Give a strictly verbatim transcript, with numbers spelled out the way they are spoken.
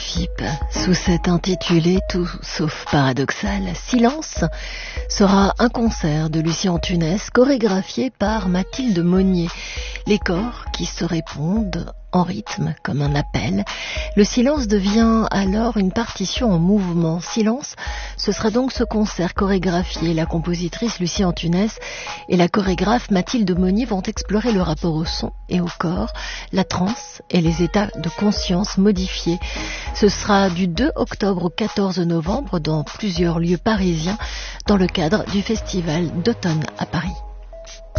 F I P, sous cet intitulé tout sauf paradoxal, Silence sera un concert de Lucien Antunes chorégraphié par Mathilde Monnier. Les corps qui se répondent en rythme comme un appel. Le silence devient alors une partition en mouvement. Silence, ce sera donc ce concert chorégraphié. La compositrice Lucie Antunes et la chorégraphe Mathilde Monnier vont explorer le rapport au son et au corps, la transe et les états de conscience modifiés. Ce sera du deux octobre au quatorze novembre dans plusieurs lieux parisiens dans le cadre du Festival d'automne à Paris.